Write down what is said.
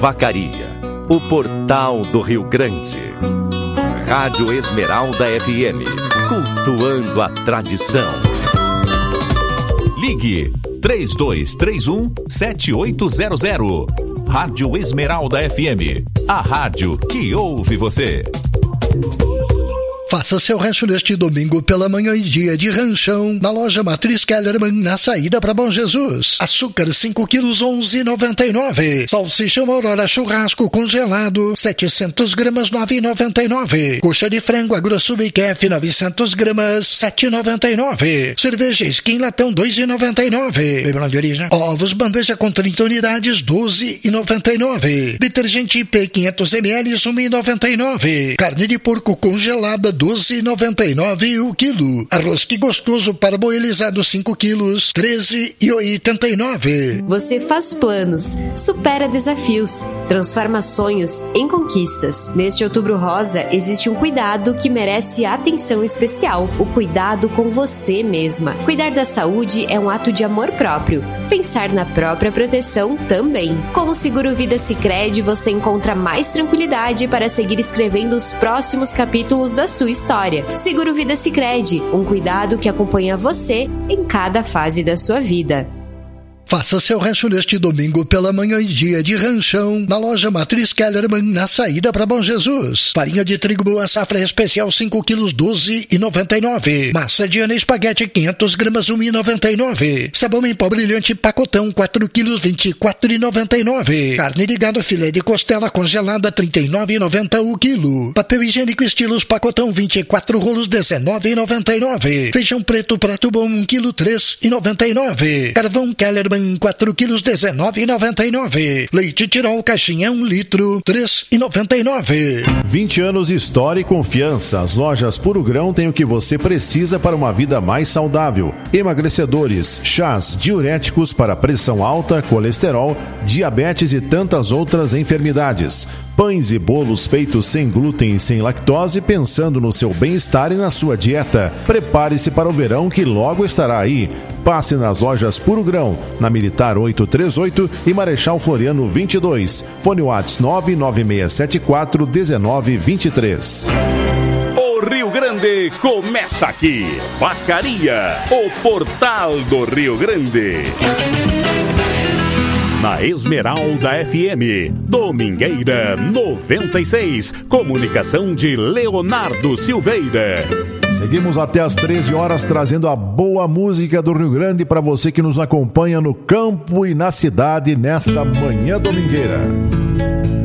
Vacaria, o portal do Rio Grande. Rádio Esmeralda FM, cultuando a tradição. Ligue 3231-7800. Rádio Esmeralda FM, a rádio que ouve você. Faça seu rancho neste domingo pela manhã e dia de ranchão na loja Matriz Kellerman, na saída para Bom Jesus. Açúcar 5 quilos 11,99. Salsicha Aurora churrasco congelado 700 gramas 9,99. Coxa de frango agrosso BKF 900 gramas 7,99. Cerveja Skin latão 2,99. Lembrando de origem. Ovos bandeja com 30 unidades 12,99. Detergente IP 500 ml 1,99. Carne de porco congelada 12,99 o quilo. Arroz que gostoso parboilizado 5 quilos, 13,89. Você faz planos, supera desafios, transforma sonhos em conquistas. Neste Outubro Rosa, existe um cuidado que merece atenção especial. O cuidado com você mesma. Cuidar da saúde é um ato de amor próprio. Pensar na própria proteção também. Com o Seguro Vida Sicredi, você encontra mais tranquilidade para seguir escrevendo os próximos capítulos da sua história. Seguro Vida Sicredi, um cuidado que acompanha você em cada fase da sua vida. Faça seu rancho neste domingo pela manhã e dia de ranchão na loja Matriz Kellerman, na saída para Bom Jesus. Farinha de trigo boa safra especial 5 quilos 12,99. Massa de ana espaguete 500 gramas 1,99. Sabão em pó brilhante pacotão 4 quilos 24,99. Carne de gado filé de costela congelada 39,90 o quilo. Papel higiênico estilos pacotão 24 rolos 19,99. Feijão preto prato bom 1 quilo 3,99. Carvão Kellerman 4 quilos 19,99. Leite Tirol caixinha 1 litro 3,99. 20 anos de história e confiança. As lojas Puro Grão têm o que você precisa para uma vida mais saudável. Emagrecedores, chás, diuréticos para pressão alta, colesterol, diabetes e tantas outras enfermidades. Pães e bolos feitos sem glúten e sem lactose, pensando no seu bem-estar e na sua dieta. Prepare-se para o verão que logo estará aí. Passe nas lojas Puro Grão, na Militar 838 e Marechal Floriano 22. Fone WhatsApp 99674 1923. O Rio Grande começa aqui. Vacaria, o portal do Rio Grande. Na Esmeralda FM, Domingueira 96, comunicação de Leonardo Silveira. Seguimos até às 13 horas trazendo a boa música do Rio Grande para você que nos acompanha no campo e na cidade nesta manhã domingueira.